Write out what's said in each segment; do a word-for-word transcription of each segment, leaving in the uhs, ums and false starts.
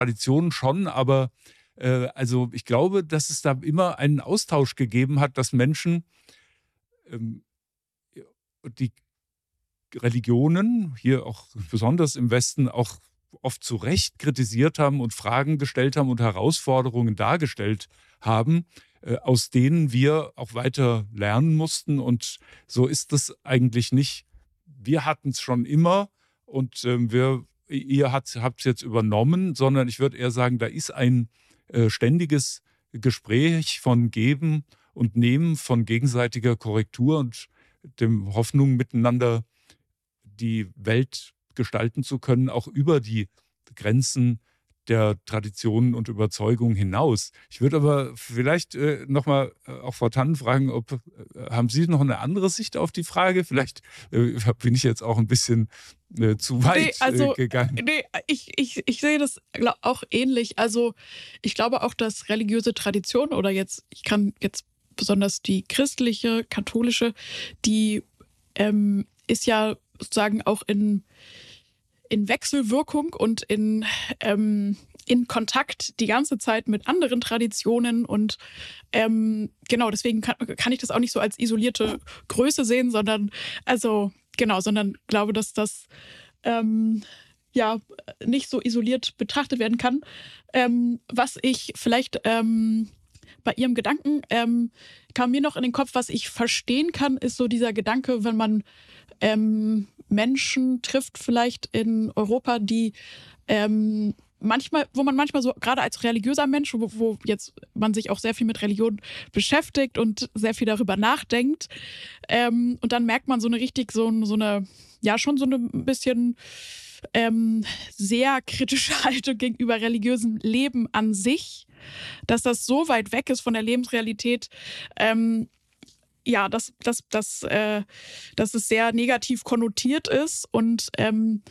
Traditionen schon, aber äh, also ich glaube, dass es da immer einen Austausch gegeben hat, dass Menschen ähm, die Religionen, hier auch besonders im Westen, auch oft zu Recht kritisiert haben und Fragen gestellt haben und Herausforderungen dargestellt haben, äh, aus denen wir auch weiter lernen mussten. Und so ist das eigentlich nicht. Wir hatten es schon immer und ähm, wir, ihr habt es jetzt übernommen, sondern ich würde eher sagen, da ist ein äh, ständiges Gespräch von Geben und Nehmen, von gegenseitiger Korrektur und dem Hoffnung miteinander die Welt gestalten zu können, auch über die Grenzen der Traditionen und Überzeugungen hinaus. Ich würde aber vielleicht äh, nochmal äh, auch Frau Tannen fragen, ob äh, haben Sie noch eine andere Sicht auf die Frage? Vielleicht äh, bin ich jetzt auch ein bisschen äh, zu weit Nee, also, äh, gegangen. nee, ich, ich, ich sehe das gla- auch ähnlich. Also ich glaube auch, dass religiöse Tradition oder jetzt, ich kann jetzt besonders die christliche, katholische, die ähm, ist ja sozusagen auch in, in Wechselwirkung und in, ähm, in Kontakt die ganze Zeit mit anderen Traditionen. Und ähm, genau, deswegen kann, kann ich das auch nicht so als isolierte Größe sehen, sondern, also genau, sondern glaube, dass das ähm, ja nicht so isoliert betrachtet werden kann. Ähm, was ich vielleicht ähm, bei Ihrem Gedanken ähm, kam mir noch in den Kopf, was ich verstehen kann, ist so dieser Gedanke, wenn man ähm, Menschen trifft, vielleicht in Europa, die ähm, manchmal, wo man manchmal so, gerade als religiöser Mensch, wo, wo jetzt man sich auch sehr viel mit Religion beschäftigt und sehr viel darüber nachdenkt, ähm, und dann merkt man so eine richtig, so, so eine, ja, schon so eine bisschen ähm, sehr kritische Haltung gegenüber religiösem Leben an sich, dass das so weit weg ist von der Lebensrealität, ähm, ja, dass, dass, dass, äh, dass es sehr negativ konnotiert ist. Und ähm,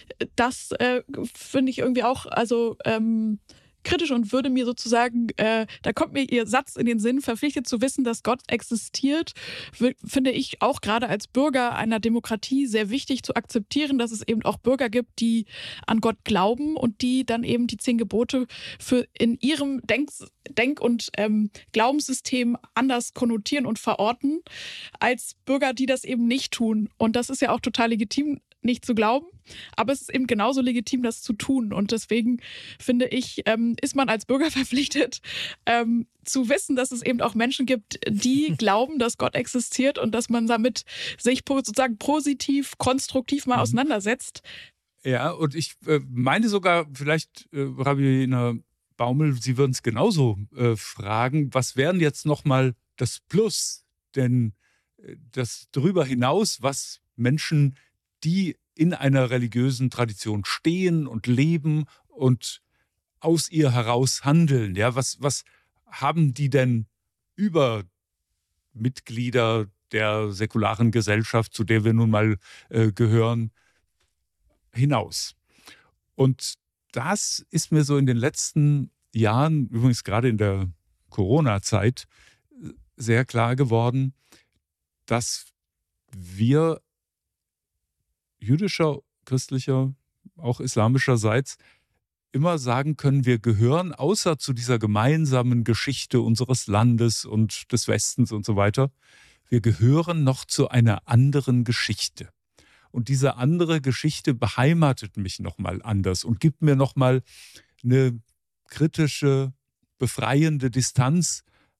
das äh, finde ich irgendwie auch, also ähm, kritisch und würde mir sozusagen, äh, da kommt mir Ihr Satz in den Sinn, verpflichtet zu wissen, dass Gott existiert, w- finde ich auch gerade als Bürger einer Demokratie sehr wichtig zu akzeptieren, dass es eben auch Bürger gibt, die an Gott glauben und die dann eben die zehn Gebote für in ihrem Denk, Denk- und ähm, Glaubenssystem anders konnotieren und verorten, als Bürger, die das eben nicht tun. Und das ist ja auch total legitim, nicht zu glauben, aber es ist eben genauso legitim, das zu tun. Und deswegen finde ich, ähm, ist man als Bürger verpflichtet, ähm, zu wissen, dass es eben auch Menschen gibt, die glauben, dass Gott existiert und dass man damit sich po- sozusagen positiv, konstruktiv mal Mhm. auseinandersetzt. Ja, und ich äh, meine sogar, vielleicht, äh, Rabbiner Baumel, Sie würden es genauso äh, fragen, was wären jetzt nochmal das Plus? Denn äh, das darüber hinaus, was Menschen, die in einer religiösen Tradition stehen und leben und aus ihr heraus handeln, ja, was, was haben die denn über Mitglieder der säkularen Gesellschaft, zu der wir nun mal äh, gehören, hinaus? Und das ist mir so in den letzten Jahren, übrigens gerade in der Corona-Zeit, sehr klar geworden, dass wir jüdischer, christlicher, auch islamischerseits immer sagen können, wir gehören außer zu dieser gemeinsamen Geschichte unseres Landes und des Westens und so weiter, wir gehören noch zu einer anderen Geschichte. Und diese andere Geschichte beheimatet mich nochmal anders und gibt mir nochmal eine kritische, befreiende Distanz,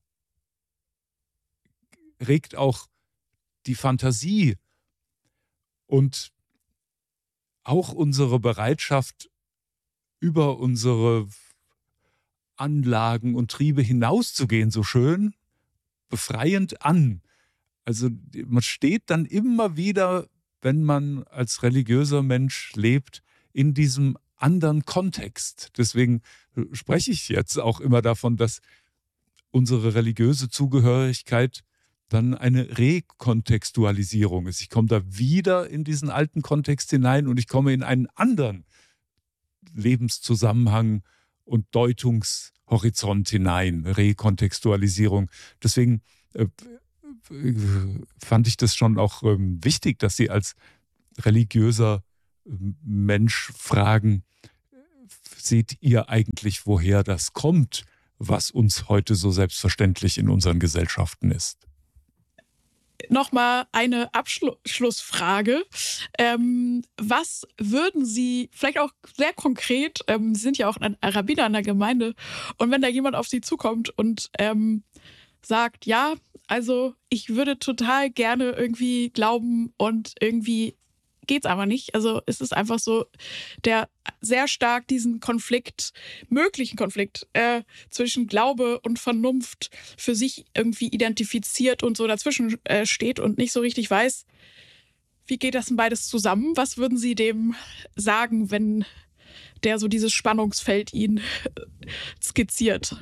regt auch die Fantasie und auch unsere Bereitschaft, über unsere Anlagen und Triebe hinauszugehen, so schön befreiend an. Also man steht dann immer wieder, wenn man als religiöser Mensch lebt, in diesem anderen Kontext. Deswegen spreche ich jetzt auch immer davon, dass unsere religiöse Zugehörigkeit dann eine Rekontextualisierung ist. Ich komme da wieder in diesen alten Kontext hinein und ich komme in einen anderen Lebenszusammenhang und Deutungshorizont hinein, Rekontextualisierung. Deswegen äh, fand ich das schon auch ähm, wichtig, dass Sie als religiöser ähm, Mensch fragen, seht ihr eigentlich, woher das kommt, was uns heute so selbstverständlich in unseren Gesellschaften ist? Nochmal eine Abschlussfrage. Ähm, was würden Sie, vielleicht auch sehr konkret, ähm, Sie sind ja auch ein Rabbiner in der Gemeinde, und wenn da jemand auf Sie zukommt und ähm, sagt, ja, also ich würde total gerne irgendwie glauben und irgendwie geht's aber nicht. Also es ist einfach so, der sehr stark diesen Konflikt, möglichen Konflikt äh, zwischen Glaube und Vernunft für sich irgendwie identifiziert und so dazwischen äh, steht und nicht so richtig weiß, wie geht das denn beides zusammen? Was würden Sie dem sagen, wenn der so dieses Spannungsfeld Ihnen skizziert?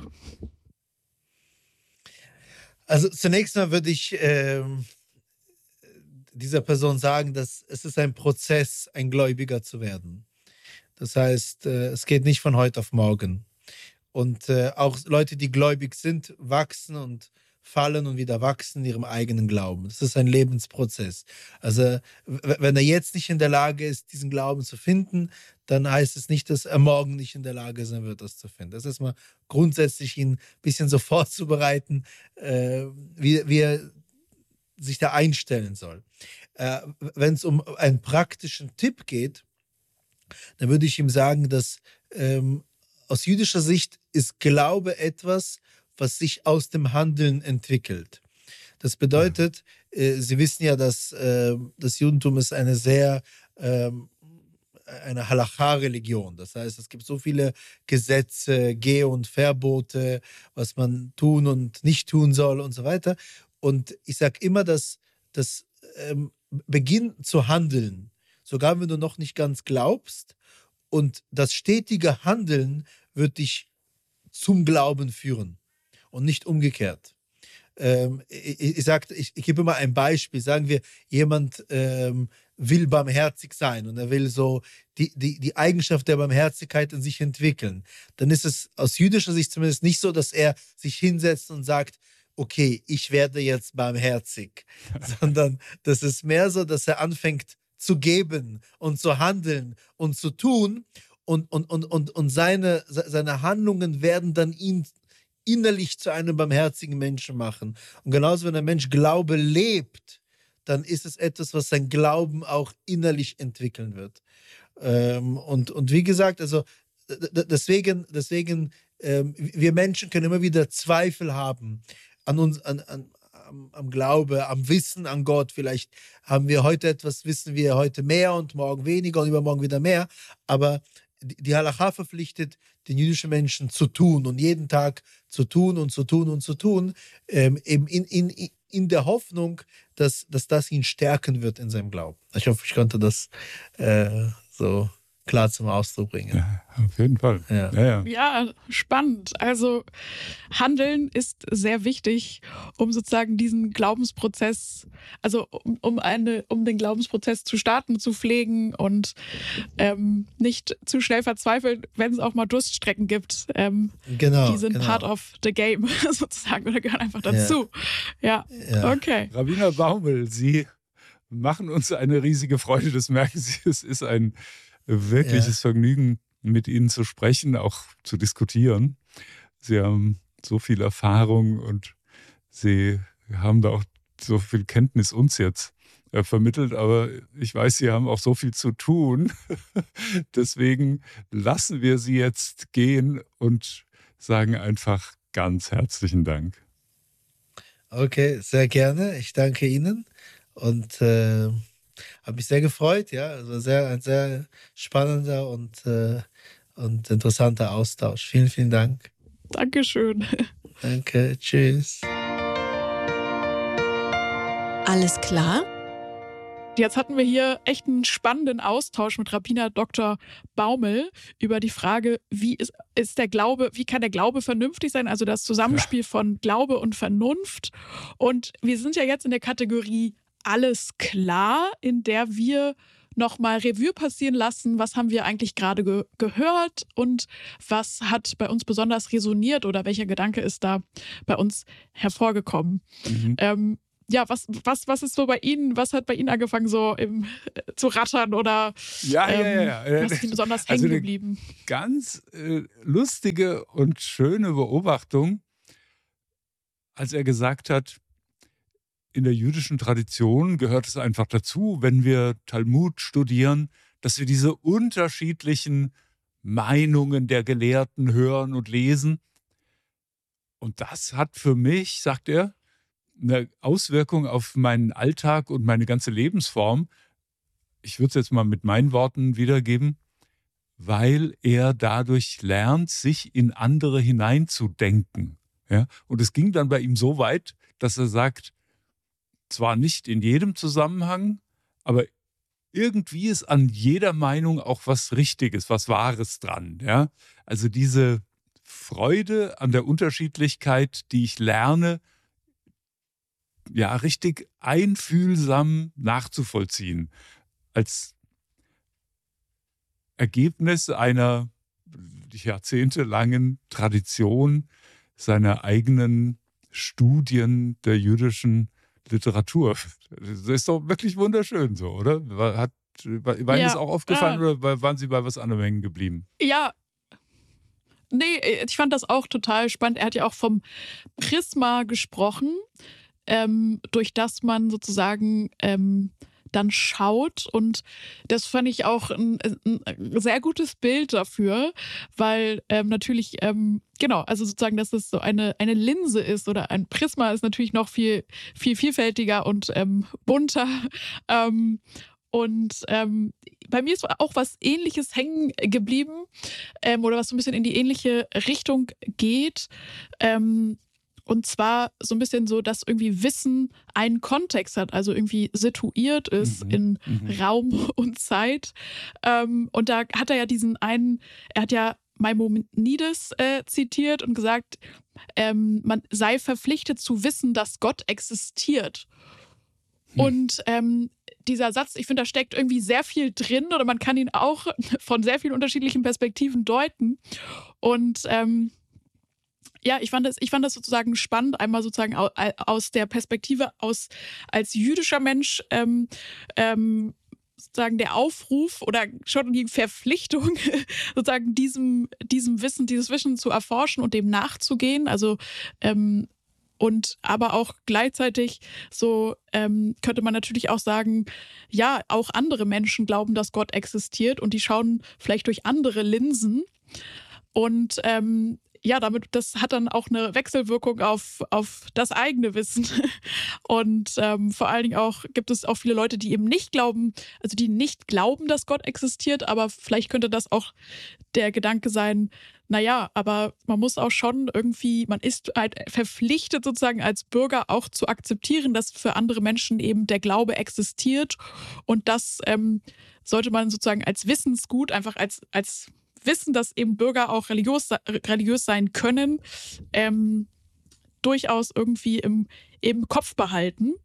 Also zunächst mal würde ich ähm, dieser Person sagen, dass es ist ein Prozess, ein Gläubiger zu werden. Das heißt, äh, es geht nicht von heute auf morgen. Und äh, auch Leute, die gläubig sind, wachsen und fallen und wieder wachsen in ihrem eigenen Glauben. Das ist ein Lebensprozess. Also w- wenn er jetzt nicht in der Lage ist, diesen Glauben zu finden, dann heißt es nicht, dass er morgen nicht in der Lage sein wird, das zu finden. Das ist mal grundsätzlich ihn ein bisschen so vorzubereiten, äh, wie, wie er sich da einstellen soll. Äh, wenn es um einen praktischen Tipp geht, dann würde ich ihm sagen, dass ähm, aus jüdischer Sicht ist Glaube etwas, was sich aus dem Handeln entwickelt. Das bedeutet, äh, Sie wissen ja, dass äh, das Judentum ist eine sehr ähm, eine Halacha-Religion. Das heißt, es gibt so viele Gesetze, Geh- und Verbote, was man tun und nicht tun soll und so weiter. Und ich sage immer, dass das ähm, Beginn zu handeln, sogar wenn du noch nicht ganz glaubst, und das stetige Handeln wird dich zum Glauben führen und nicht umgekehrt. Ähm, ich ich, sag, ich, ich gebe mal ein Beispiel. Sagen wir, jemand ähm, will barmherzig sein und er will so die, die, die Eigenschaft der Barmherzigkeit in sich entwickeln. Dann ist es aus jüdischer Sicht zumindest nicht so, dass er sich hinsetzt und sagt, okay, ich werde jetzt barmherzig, sondern das ist mehr so, dass er anfängt zu geben und zu handeln und zu tun, und, und, und, und, und seine, seine Handlungen werden dann ihn innerlich zu einem barmherzigen Menschen machen. Und genauso, wenn ein Mensch Glaube lebt, dann ist es etwas, was sein Glauben auch innerlich entwickeln wird. Ähm, und, und wie gesagt, also d- deswegen, deswegen ähm, wir Menschen können immer wieder Zweifel haben an uns, an, an, am, am Glaube, am Wissen an Gott. Vielleicht haben wir heute etwas, wissen wir heute mehr und morgen weniger und übermorgen wieder mehr. Aber die die Halacha verpflichtet den jüdischen Menschen zu tun und jeden Tag zu tun und zu tun und zu tun, ähm, eben in, in, in der Hoffnung, dass, dass das ihn stärken wird in seinem Glauben. Ich hoffe, ich konnte das äh, so klar zum Ausdruck bringen. Ja, auf jeden Fall. Ja. Ja, ja. Ja, spannend. Also Handeln ist sehr wichtig, um sozusagen diesen Glaubensprozess, also um, um, eine, um den Glaubensprozess zu starten, zu pflegen und ähm, nicht zu schnell verzweifeln, wenn es auch mal Durststrecken gibt. Ähm, Genau. die sind genau. part of the game sozusagen oder gehören einfach dazu. Ja, Ja. okay. Rabbiner Baumel, Sie machen uns eine riesige Freude. Das merken Sie. Es ist ein wirkliches Vergnügen, mit Ihnen zu sprechen, auch zu diskutieren. Sie haben so viel Erfahrung und Sie haben da auch so viel Kenntnis uns jetzt äh, vermittelt, aber ich weiß, Sie haben auch so viel zu tun. Deswegen lassen wir Sie jetzt gehen und sagen einfach ganz herzlichen Dank. Okay, sehr gerne. Ich danke Ihnen und äh, habe mich sehr gefreut. Ja, also sehr, ein sehr spannender und, äh, und interessanter Austausch. Vielen, vielen Dank. Dankeschön. Danke, tschüss. Alles klar? Jetzt hatten wir hier echt einen spannenden Austausch mit Rabbiner Doktor Baumel über die Frage, wie ist, ist der Glaube, wie kann der Glaube vernünftig sein? Also das Zusammenspiel ja. von Glaube und Vernunft. Und wir sind ja jetzt in der Kategorie Alles klar, in der wir nochmal Revue passieren lassen, was haben wir eigentlich gerade ge- gehört und was hat bei uns besonders resoniert oder welcher Gedanke ist da bei uns hervorgekommen. Mhm. Ähm, ja, was, was, was ist so bei Ihnen, was hat bei Ihnen angefangen so im, äh, zu rattern oder Ja, ähm, ja, ja, ja. was ist Ihnen besonders Also hängen eine geblieben? ganz äh, lustige und schöne Beobachtung, als er gesagt hat, in der jüdischen Tradition gehört es einfach dazu, wenn wir Talmud studieren, dass wir diese unterschiedlichen Meinungen der Gelehrten hören und lesen. Und das hat für mich, sagt er, eine Auswirkung auf meinen Alltag und meine ganze Lebensform. Ich würde es jetzt mal mit meinen Worten wiedergeben, weil er dadurch lernt, sich in andere hineinzudenken. Ja? Und es ging dann bei ihm so weit, dass er sagt, zwar nicht in jedem Zusammenhang, aber irgendwie ist an jeder Meinung auch was Richtiges, was Wahres dran. Ja? Also diese Freude an der Unterschiedlichkeit, die ich lerne, ja, richtig einfühlsam nachzuvollziehen. Als Ergebnis einer jahrzehntelangen Tradition seiner eigenen Studien der jüdischen Literatur. Das ist doch wirklich wunderschön so, oder? Hat, war Ihnen Ja, das auch aufgefallen ah, oder waren Sie bei was anderem hängen geblieben? ja, nee, ich fand das auch total spannend. Er hat ja auch vom Prisma gesprochen, ähm, durch das man sozusagen ähm, dann schaut. Und das fand ich auch ein, ein sehr gutes Bild dafür, weil ähm, natürlich, ähm, genau, also sozusagen, dass es so eine, eine Linse ist oder ein Prisma ist natürlich noch viel, viel vielfältiger und ähm, bunter. Ähm, und ähm, bei mir ist auch was Ähnliches hängen geblieben ähm, oder was so ein bisschen in die ähnliche Richtung geht. Ähm, Und zwar so ein bisschen so, dass irgendwie Wissen einen Kontext hat, also irgendwie situiert ist Mhm. in Mhm. Raum und Zeit. Ähm, und da hat er ja diesen einen, er hat ja Maimonides äh, zitiert und gesagt, ähm, man sei verpflichtet zu wissen, dass Gott existiert. Hm. Und ähm, dieser Satz, ich finde, da steckt irgendwie sehr viel drin oder man kann ihn auch von sehr vielen unterschiedlichen Perspektiven deuten. Und ähm, ja, ich fand das, ich fand das sozusagen spannend, einmal sozusagen au- au- aus der Perspektive aus als jüdischer Mensch ähm, ähm, sozusagen der Aufruf oder schon die Verpflichtung, sozusagen diesem, diesem Wissen, dieses Wissen zu erforschen und dem nachzugehen. Also ähm, und aber auch gleichzeitig so ähm, könnte man natürlich auch sagen, ja, auch andere Menschen glauben, dass Gott existiert und die schauen vielleicht durch andere Linsen. Und ähm, ja, damit, das hat dann auch eine Wechselwirkung auf, auf das eigene Wissen. Und ähm, vor allen Dingen auch gibt es auch viele Leute, die eben nicht glauben, also die nicht glauben, dass Gott existiert, aber vielleicht könnte das auch der Gedanke sein, naja, aber man muss auch schon irgendwie, man ist halt verpflichtet sozusagen als Bürger auch zu akzeptieren, dass für andere Menschen eben der Glaube existiert und das ähm, sollte man sozusagen als Wissensgut, einfach als, als Wissen, dass eben Bürger auch religiös, religiös sein können, ähm, durchaus irgendwie im, im Kopf behalten.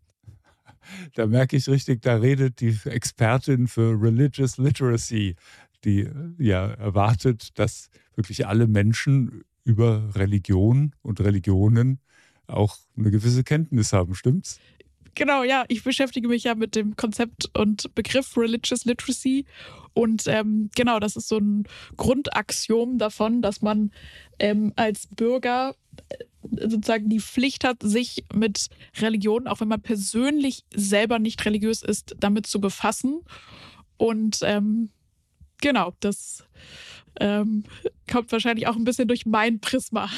Da merke ich richtig, da redet die Expertin für Religious Literacy, die äh, ja erwartet, dass wirklich alle Menschen über Religion und Religionen auch eine gewisse Kenntnis haben, stimmt's? Genau, ja, ich beschäftige mich ja mit dem Konzept und Begriff Religious Literacy und ähm, genau, das ist so ein Grundaxiom davon, dass man ähm, als Bürger äh, sozusagen die Pflicht hat, sich mit Religion, auch wenn man persönlich selber nicht religiös ist, damit zu befassen. Und ähm, genau, das ähm, kommt wahrscheinlich auch ein bisschen durch mein Prisma.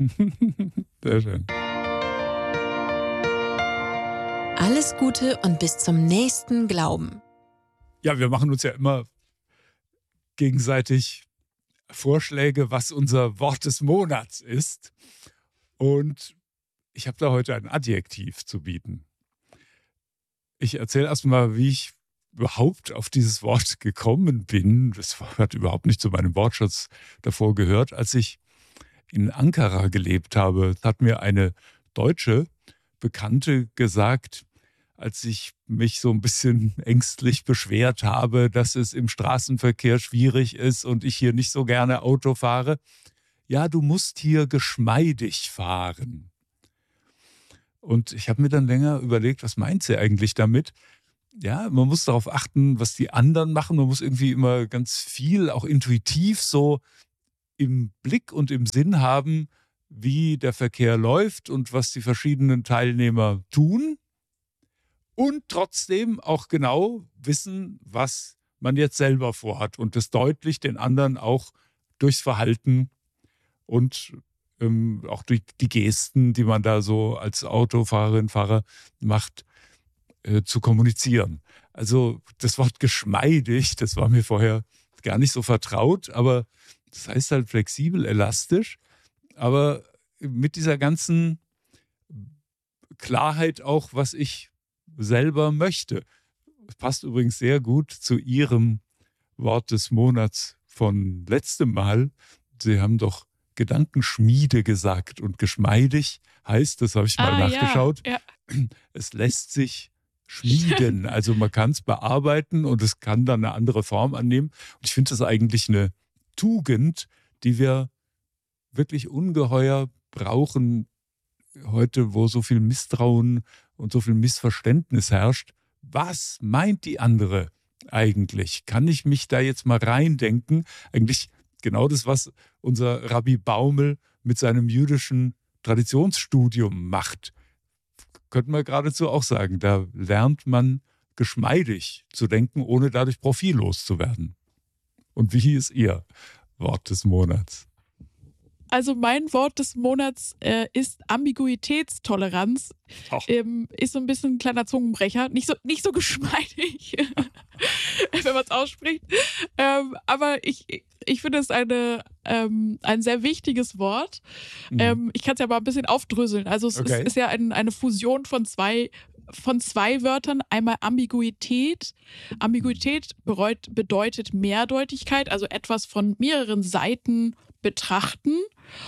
Sehr schön. Alles Gute und bis zum nächsten Glauben. Ja, wir machen uns ja immer gegenseitig Vorschläge, was unser Wort des Monats ist. Und ich habe da heute ein Adjektiv zu bieten. Ich erzähle erstmal, wie ich überhaupt auf dieses Wort gekommen bin. Das hat überhaupt nicht zu meinem Wortschatz davor gehört. Als ich in Ankara gelebt habe, hat mir eine deutsche Bekannte gesagt, als ich mich so ein bisschen ängstlich beschwert habe, dass es im Straßenverkehr schwierig ist und ich hier nicht so gerne Auto fahre. Ja, du musst hier geschmeidig fahren. Und ich habe mir dann länger überlegt, was meint sie eigentlich damit? Ja, man muss darauf achten, was die anderen machen. Man muss irgendwie immer ganz viel, auch intuitiv so im Blick und im Sinn haben, wie der Verkehr läuft und was die verschiedenen Teilnehmer tun. Und trotzdem auch genau wissen, was man jetzt selber vorhat. Und das deutlich den anderen auch durchs Verhalten und ähm, auch durch die Gesten, die man da so als Autofahrerin, Fahrer macht, äh, zu kommunizieren. Also das Wort geschmeidig, das war mir vorher gar nicht so vertraut, aber das heißt halt flexibel, elastisch, aber mit dieser ganzen Klarheit auch, was ich selber möchte. Das passt übrigens sehr gut zu Ihrem Wort des Monats von letztem Mal. Sie haben doch Gedankenschmiede gesagt und geschmeidig heißt, das habe ich mal ah, nachgeschaut, ja, ja. Es lässt sich schmieden. Also man kann es bearbeiten und es kann dann eine andere Form annehmen. Und ich finde das eigentlich eine Tugend, die wir wirklich ungeheuer brauchen heute, wo so viel Misstrauen und so viel Missverständnis herrscht. Was meint die andere eigentlich? Kann ich mich da jetzt mal reindenken? Eigentlich genau das, was unser Rabbi Baumel mit seinem jüdischen Traditionsstudium macht. Könnte man geradezu auch sagen, da lernt man geschmeidig zu denken, ohne dadurch profillos zu werden. Und wie ist Ihr Wort des Monats? Also mein Wort des Monats äh, ist Ambiguitätstoleranz. Ähm, ist so ein bisschen ein kleiner Zungenbrecher. Nicht so, nicht so geschmeidig, wenn man es ausspricht. Ähm, aber ich, ich finde es eine, ähm, ein sehr wichtiges Wort. Mhm. Ähm, ich kann es ja mal ein bisschen aufdröseln. Also es okay. ist, ist ja ein, eine Fusion von zwei von zwei Wörtern. Einmal Ambiguität. Ambiguität bereut, bedeutet Mehrdeutigkeit, also etwas von mehreren Seiten betrachten.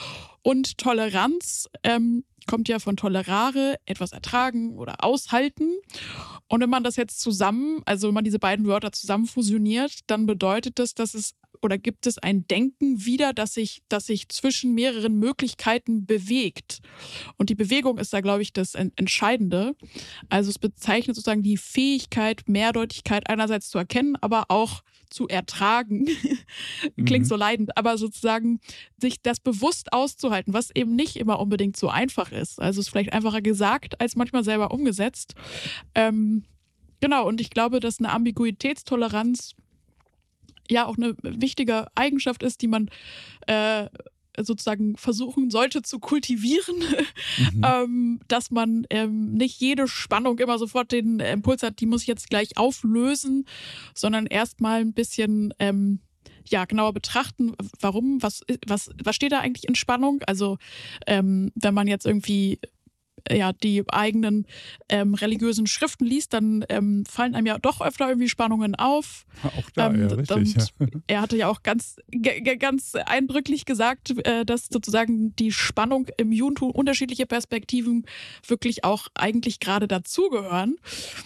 Und Toleranz ähm, kommt ja von tolerare, etwas ertragen oder aushalten. Und wenn man das jetzt zusammen, also wenn man diese beiden Wörter zusammen fusioniert, dann bedeutet das, dass es oder gibt es ein Denken wieder, das sich, das sich zwischen mehreren Möglichkeiten bewegt. Und die Bewegung ist da, glaube ich, das Entscheidende. Also es bezeichnet sozusagen die Fähigkeit, Mehrdeutigkeit einerseits zu erkennen, aber auch zu ertragen. Klingt mhm. so leidend, aber sozusagen sich das bewusst auszuhalten, was eben nicht immer unbedingt so einfach ist. Also es ist vielleicht einfacher gesagt, als manchmal selber umgesetzt. Ähm, genau, und ich glaube, dass eine Ambiguitätstoleranz ja auch eine wichtige Eigenschaft ist, die man äh, sozusagen versuchen sollte zu kultivieren, mhm. ähm, dass man ähm, nicht jede Spannung immer sofort den Impuls hat, die muss ich jetzt gleich auflösen, sondern erstmal ein bisschen ähm, ja, genauer betrachten, warum, was, was, was steht da eigentlich in Spannung? Also ähm, wenn man jetzt irgendwie ja, die eigenen ähm, religiösen Schriften liest, dann ähm, fallen einem ja doch öfter irgendwie Spannungen auf. Auch da, ähm, ja, richtig. Ja. Er hatte ja auch ganz, g- ganz eindrücklich gesagt, äh, dass sozusagen die Spannung im Judentum, unterschiedliche Perspektiven wirklich auch eigentlich gerade dazugehören.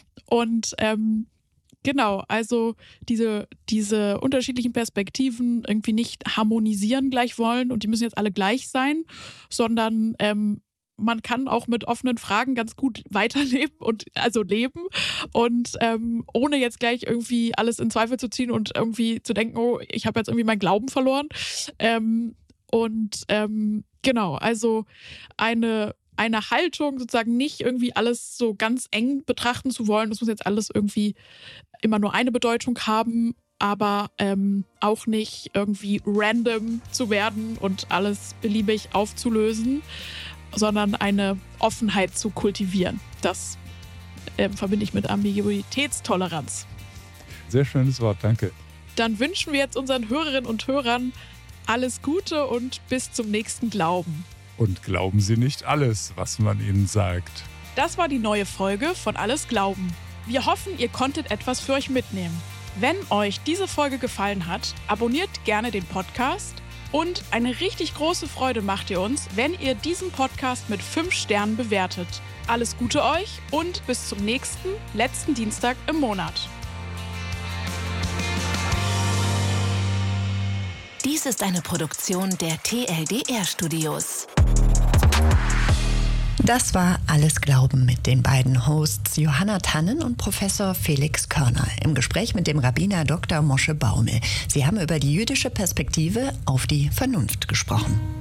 Und ähm, genau, also diese, diese unterschiedlichen Perspektiven irgendwie nicht harmonisieren gleich wollen und die müssen jetzt alle gleich sein, sondern ähm, man kann auch mit offenen Fragen ganz gut weiterleben und also leben und ähm, ohne jetzt gleich irgendwie alles in Zweifel zu ziehen und irgendwie zu denken, oh, ich habe jetzt irgendwie meinen Glauben verloren. Ähm, und ähm, genau, also eine eine Haltung, sozusagen nicht irgendwie alles so ganz eng betrachten zu wollen. Das muss jetzt alles irgendwie immer nur eine Bedeutung haben, aber ähm, auch nicht irgendwie random zu werden und alles beliebig aufzulösen, sondern eine Offenheit zu kultivieren. Das äh, verbinde ich mit Ambiguitätstoleranz. Sehr schönes Wort, danke. Dann wünschen wir jetzt unseren Hörerinnen und Hörern alles Gute und bis zum nächsten Glauben. Und glauben Sie nicht alles, was man Ihnen sagt. Das war die neue Folge von Alles Glauben. Wir hoffen, ihr konntet etwas für euch mitnehmen. Wenn euch diese Folge gefallen hat, abonniert gerne den Podcast. Und eine richtig große Freude macht ihr uns, wenn ihr diesen Podcast mit fünf Sternen bewertet. Alles Gute euch und bis zum nächsten, letzten Dienstag im Monat. Dies ist eine Produktion der T L D R Studios. Das war Alles Glauben mit den beiden Hosts Johanna Tannen und Professor Felix Körner im Gespräch mit dem Rabbiner Doktor Moshe Baumel. Sie haben über die jüdische Perspektive auf die Vernunft gesprochen.